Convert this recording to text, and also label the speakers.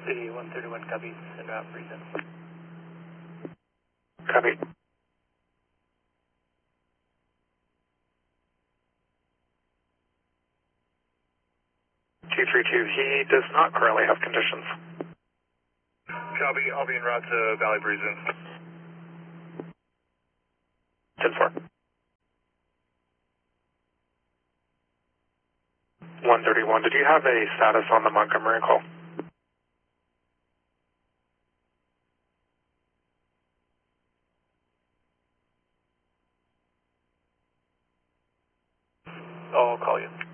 Speaker 1: City 131 copies, en route present.
Speaker 2: Copy. 232, he does not currently have conditions.
Speaker 3: Copy, I'll be en route to Valley Breeze.
Speaker 2: 10-4. 131, did you have a status on the Montgomery call?
Speaker 1: I'll call you.